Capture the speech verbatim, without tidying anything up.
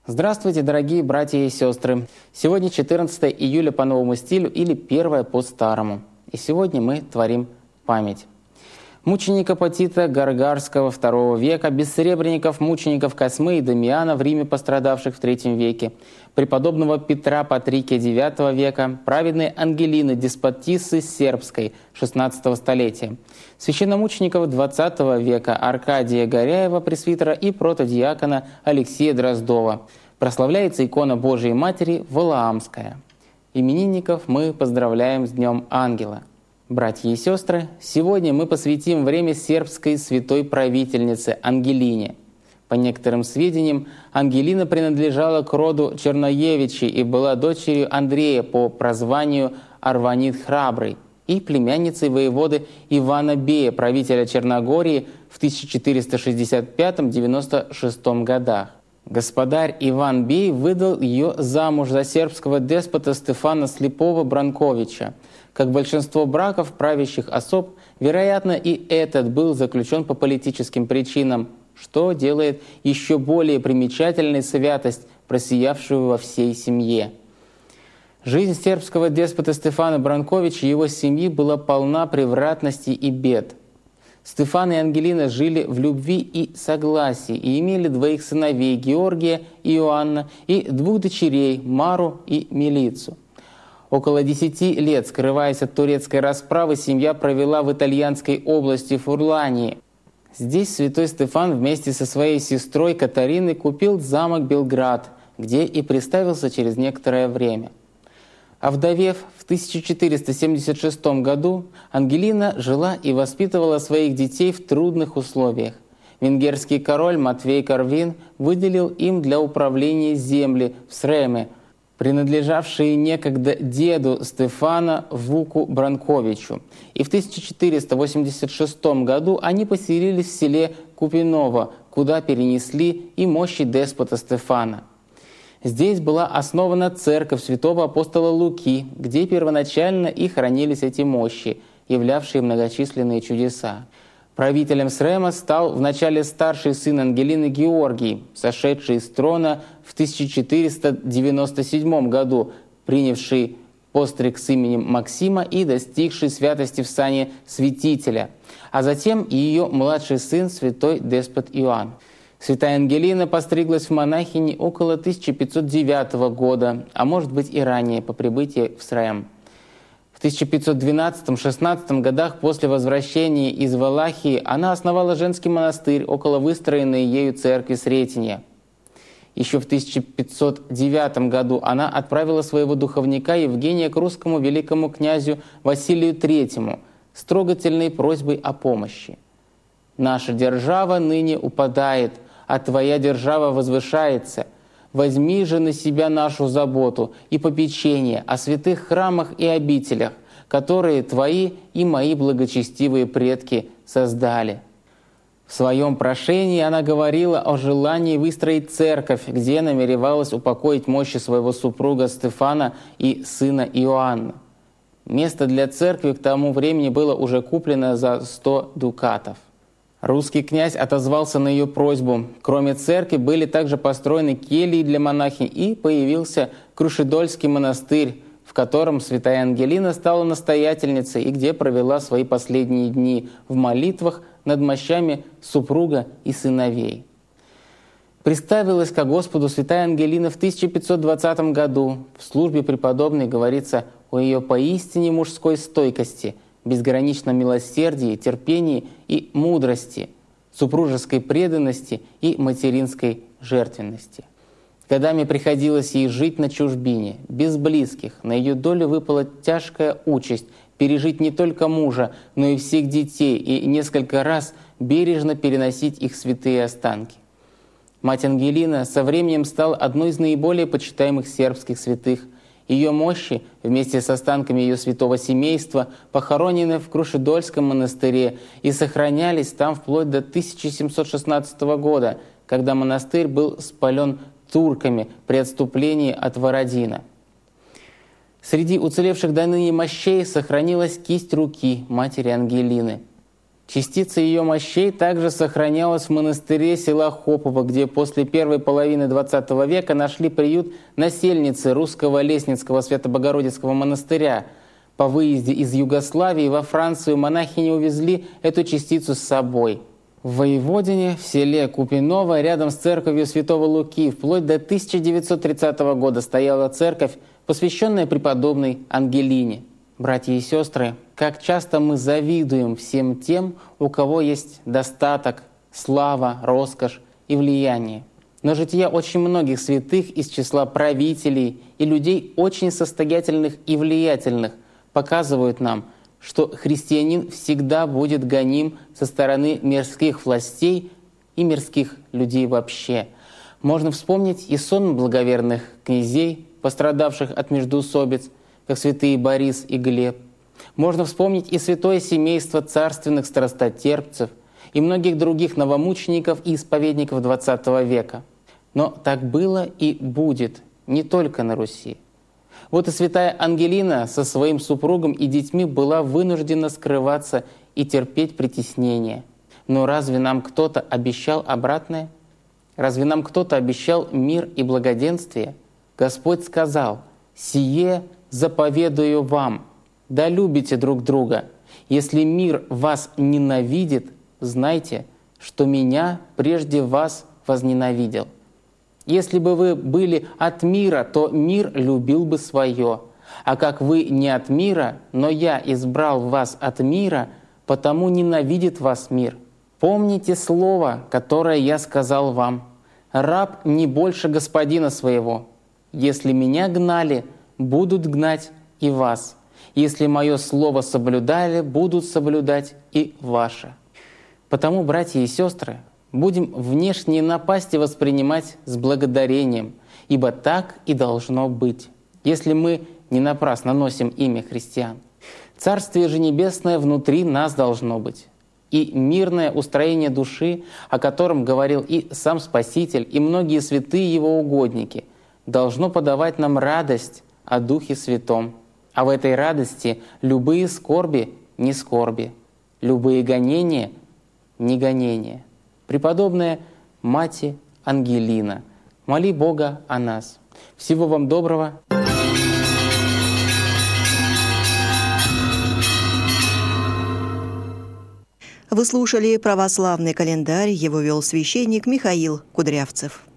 Здравствуйте, дорогие братья и сестры! Сегодня четырнадцатое июля по новому стилю или первое по старому. И сегодня мы творим память мученика Потита Гаргарского второго века, бессребренников, мучеников Космы и Дамиана в Риме, пострадавших в третьем веке, преподобного Петра Патрикия девятого века, праведной Ангелины Деспотиссы Сербской шестнадцатого столетия, священномучеников двадцатого века Аркадия Горяева, пресвитера, и протодиакона Алексея Дроздова. Прославляется икона Божией Матери Валаамская. Именинников мы поздравляем с Днем Ангела. Братья и сестры, сегодня мы посвятим время сербской святой правительнице Ангелине. По некоторым сведениям, Ангелина принадлежала к роду Черноевичей и была дочерью Андрея по прозванию Арванит Храбрый и племянницей воеводы Ивана Бея, правителя Черногории в тысяча четыреста шестьдесят пятом — девяносто шестом годах. Господарь Иван Бей выдал ее замуж за сербского деспота Стефана Слепого Бранковича. Как большинство браков правящих особ, вероятно, и этот был заключен по политическим причинам, что делает еще более примечательной святость, просиявшую во всей семье. Жизнь сербского деспота Стефана Бранковича и его семьи была полна превратностей и бед. Стефан и Ангелина жили в любви и согласии и имели двоих сыновей — Георгия и Иоанна, и двух дочерей — Мару и Милицу. Около десяти лет, скрываясь от турецкой расправы, семья провела в итальянской области Фурлании. Здесь святой Стефан вместе со своей сестрой Катариной купил замок Белград, где и приставился через некоторое время. Овдовев в тысяча четыреста семьдесят шестом году, Ангелина жила и воспитывала своих детей в трудных условиях. Венгерский король Матвей Корвин выделил им для управления земли в Среме, принадлежавшие некогда деду Стефана Вуку Бранковичу. И в тысяча четыреста восемьдесят шестом году они поселились в селе Купиново, куда перенесли и мощи деспота Стефана. Здесь была основана церковь святого апостола Луки, где первоначально и хранились эти мощи, являвшие многочисленные чудеса. Правителем Срема стал вначале старший сын Ангелины Георгий, сошедший с трона в тысяча четыреста девяносто седьмом году, принявший постриг с именем Максима и достигший святости в сане святителя, а затем и ее младший сын, святой деспот Иоанн. Святая Ангелина постриглась в монахини около тысяча пятьсот девятого года, а может быть и ранее, по прибытии в Срем. В тысяча пятьсот двенадцатом — шестнадцатом годах после возвращения из Валахии она основала женский монастырь около выстроенной ею церкви Сретенья. Еще в тысяча пятьсот девятом году она отправила своего духовника Евгения к русскому великому князю Василию Третьему с трогательной просьбой о помощи. «Наша держава ныне упадает, а твоя держава возвышается. Возьми же на себя нашу заботу и попечение о святых храмах и обителях, которые твои и мои благочестивые предки создали». В своем прошении она говорила о желании выстроить церковь, где намеревалась упокоить мощи своего супруга Стефана и сына Иоанна. Место для церкви к тому времени было уже куплено за сто дукатов. Русский князь отозвался на ее просьбу. Кроме церкви были также построены кельи для монахинь, и появился Крушедольский монастырь, в котором святая Ангелина стала настоятельницей и где провела свои последние дни в молитвах над мощами супруга и сыновей. Представилась ко Господу святая Ангелина в тысяча пятьсот двадцатом году. В службе преподобной говорится о ее поистине мужской стойкости, безграничном милосердии, терпении и мудрости, супружеской преданности и материнской жертвенности. Годами приходилось ей жить на чужбине, без близких. На ее долю выпала тяжкая участь пережить не только мужа, но и всех детей, и несколько раз бережно переносить их святые останки. Мать Ангелина со временем стала одной из наиболее почитаемых сербских святых. Ее мощи вместе с останками ее святого семейства похоронены в Крушедольском монастыре и сохранялись там вплоть до тысяча семьсот шестнадцатого года, когда монастырь был спален турками при отступлении от Варадина. Среди уцелевших до ныне мощей сохранилась кисть руки матери Ангелины. Частица ее мощей также сохранялась в монастыре села Хопово, где после первой половины двадцатого века нашли приют насельницы русского Лесницкого Свято-Богородицкого монастыря. По выезде из Югославии во Францию монахини увезли эту частицу с собой. В Воеводине, в селе Купиново, рядом с церковью Святого Луки, вплоть до тысяча девятьсот тридцатого года стояла церковь, посвященная преподобной Ангелине. Братья и сестры, как часто мы завидуем всем тем, у кого есть достаток, слава, роскошь и влияние. Но жития очень многих святых из числа правителей и людей очень состоятельных и влиятельных показывают нам, что христианин всегда будет гоним со стороны мирских властей и мирских людей вообще. Можно вспомнить и сон благоверных князей, пострадавших от междоусобиц, как святые Борис и Глеб. Можно вспомнить и святое семейство царственных страстотерпцев и многих других новомучеников и исповедников двадцатого века. Но так было и будет не только на Руси. Вот и святая Ангелина со своим супругом и детьми была вынуждена скрываться и терпеть притеснение. Но разве нам кто-то обещал обратное? Разве нам кто-то обещал мир и благоденствие? Господь сказал: «Сие заповедую вам, да любите друг друга. Если мир вас ненавидит, знайте, что меня прежде вас возненавидел. Если бы вы были от мира, то мир любил бы свое. А как вы не от мира, но я избрал вас от мира, потому ненавидит вас мир. Помните слово, которое я сказал вам: раб не больше господина своего. Если меня гнали, будут гнать и вас. Если мое слово соблюдали, будут соблюдать и ваше». Потому, братья и сестры, будем внешние напасти воспринимать с благодарением, ибо так и должно быть, если мы не напрасно носим имя христиан. Царствие же небесное внутри нас должно быть. И мирное устроение души, о котором говорил и сам Спаситель, и многие святые Его угодники, должно подавать нам радость о Духе Святом. А в этой радости любые скорби — не скорби, любые гонения — не гонения. Преподобная Мати Ангелина, моли Бога о нас. Всего вам доброго. Вы слушали православный календарь, его вел священник Михаил Кудрявцев.